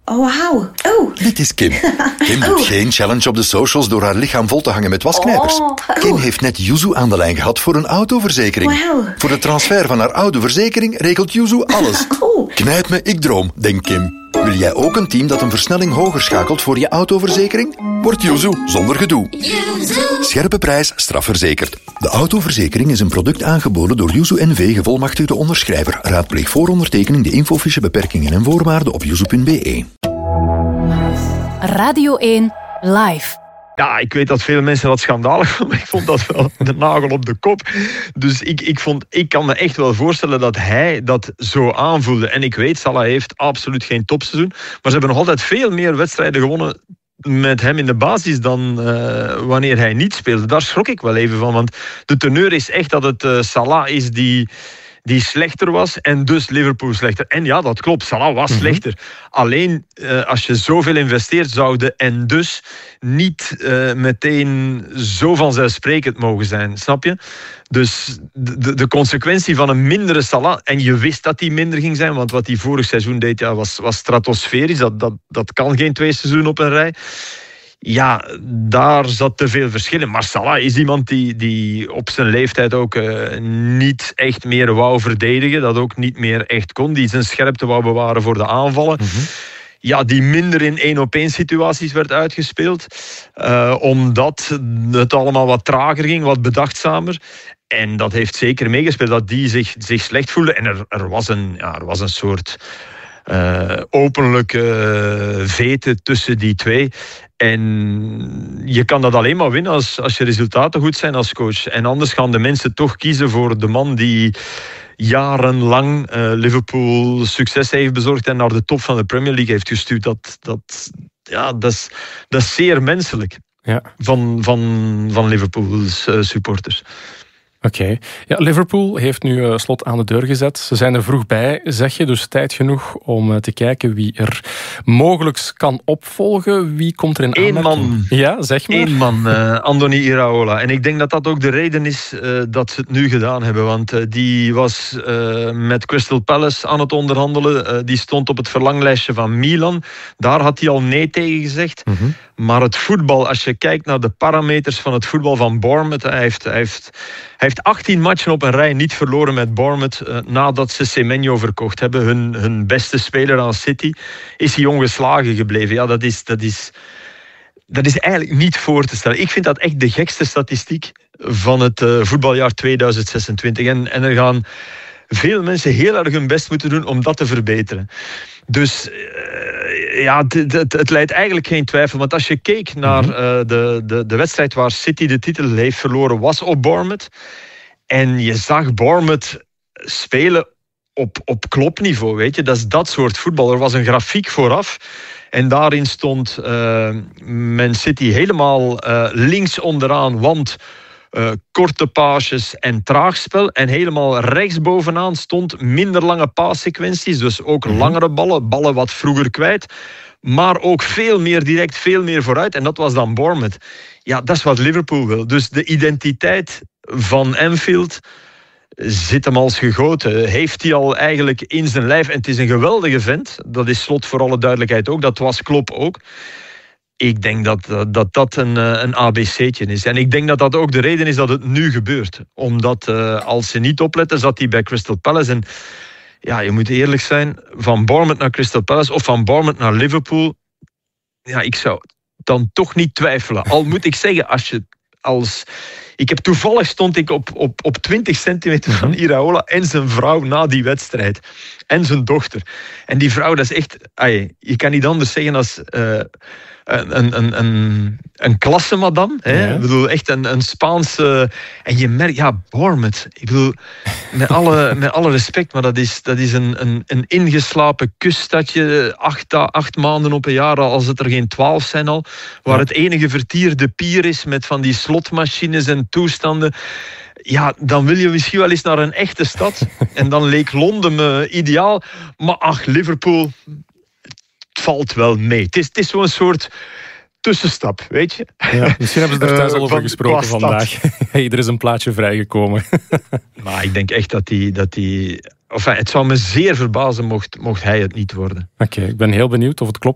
Oh, wauw. Oh. Dit is Kim. Kim doet geen challenge op de socials door haar lichaam vol te hangen met wasknijpers. Kim heeft net Yuzu aan de lijn gehad voor een autoverzekering. Wow. Voor de transfer van haar oude verzekering regelt Yuzu alles. Knijp me, ik droom, denkt Kim. Wil jij ook een team dat een versnelling hoger schakelt voor je autoverzekering? Word Yuzu zonder gedoe. Scherpe prijs, strafverzekerd. De autoverzekering is een product aangeboden door Yuzu NV, gevolmachtigde onderschrijver. Raadpleeg voor ondertekening de infofiche, beperkingen en voorwaarden op yuzu.be. Radio 1 Live. Ja, ik weet dat veel mensen dat schandalig vonden, maar ik vond dat wel de nagel op de kop. Dus ik kan me echt wel voorstellen dat hij dat zo aanvoelde. En ik weet, Salah heeft absoluut geen topseizoen, maar ze hebben nog altijd veel meer wedstrijden gewonnen met hem in de basis dan wanneer hij niet speelde. Daar schrok ik wel even van, want de teneur is echt dat het Salah is die slechter was en dus Liverpool slechter. En ja, dat klopt, Salah was slechter. Alleen, als je zoveel investeert, zou en dus niet meteen zo vanzelfsprekend mogen zijn. Snap je? Dus de consequentie van een mindere Salah, en je wist dat die minder ging zijn, want wat hij vorig seizoen deed, was stratosferisch. Dat kan geen 2 seizoenen op een rij. Ja, daar zat te veel verschil in. Maar Salah is iemand die op zijn leeftijd ook niet echt meer wou verdedigen. Dat ook niet meer echt kon. Die zijn scherpte wou bewaren voor de aanvallen. Ja, die minder in 1-op-1 situaties werd uitgespeeld. Omdat het allemaal wat trager ging, wat bedachtzamer. En dat heeft zeker meegespeeld dat die zich slecht voelde. En er was een soort openlijke vete tussen die twee. En je kan dat alleen maar winnen als je resultaten goed zijn als coach. En anders gaan de mensen toch kiezen voor de man die jarenlang Liverpool succes heeft bezorgd en naar de top van de Premier League heeft gestuurd. Dat is zeer menselijk, ja, van Liverpools supporters. Oké. Ja, Liverpool heeft nu Slot aan de deur gezet. Ze zijn er vroeg bij, zeg je, dus tijd genoeg om te kijken wie er mogelijk kan opvolgen. Wie komt er in aanmerking? 1 man. Ja, zeg maar. 1 man, Andoni Iraola. En ik denk dat dat ook de reden is dat ze het nu gedaan hebben. Want die was met Crystal Palace aan het onderhandelen. Die stond op het verlanglijstje van Milan. Daar had hij al nee tegen gezegd. Maar het voetbal, als je kijkt naar de parameters van het voetbal van Bournemouth, hij heeft 18 matchen op een rij niet verloren met Bournemouth nadat ze Semenyo verkocht hebben. Hun beste speler aan City is hij ongeslagen gebleven. Ja, dat is eigenlijk niet voor te stellen. Ik vind dat echt de gekste statistiek van het voetbaljaar 2026. En er gaan veel mensen heel erg hun best moeten doen om dat te verbeteren. Dus het leidt eigenlijk geen twijfel. Want als je keek naar de wedstrijd waar City de titel heeft verloren, was op Bournemouth. En je zag Bournemouth spelen op Klopp-niveau, weet je. Dat is dat soort voetbal. Er was een grafiek vooraf. En daarin stond Man City helemaal links onderaan, want korte paasjes en traag spel. En helemaal rechtsbovenaan stond minder lange paassequenties. Dus ook langere ballen wat vroeger kwijt. Maar ook veel meer direct, veel meer vooruit. En dat was dan Bournemouth. Ja, dat is wat Liverpool wil. Dus de identiteit van Anfield zit hem als gegoten. Heeft hij al eigenlijk in zijn lijf. En het is een geweldige vent. Dat is Slot voor alle duidelijkheid ook. Dat was Klopp ook. Ik denk dat een ABC'tje is. En ik denk dat dat ook de reden is dat het nu gebeurt. Omdat als ze niet opletten, zat hij bij Crystal Palace. En ja, je moet eerlijk zijn, van Bournemouth naar Crystal Palace of van Bournemouth naar Liverpool, ja, ik zou dan toch niet twijfelen. Al moet ik zeggen, toevallig stond ik op 20 centimeter van Iraola en zijn vrouw na die wedstrijd. En zijn dochter. En die vrouw, dat is echt, je kan niet anders zeggen als een klasse madame. Hè? Ja. Ik bedoel, echt een Spaanse. En je merkt, ja, Bournemouth. Ik bedoel, met alle respect, maar dat is een ingeslapen kuststadje. 8 maanden op een jaar, als het er geen 12 zijn al. Waar het enige vertier de pier is met van die slotmachines en toestanden. Ja, dan wil je misschien wel eens naar een echte stad. En dan leek Londen me ideaal. Maar ach, Liverpool, het valt wel mee. Het is zo'n soort tussenstap, weet je. Ja, misschien hebben ze er thuis al over gesproken vandaag. Hey, er is een plaatje vrijgekomen. Maar ik denk echt dat die het zou me zeer verbazen mocht hij het niet worden. Oké, ik ben heel benieuwd of het klopt.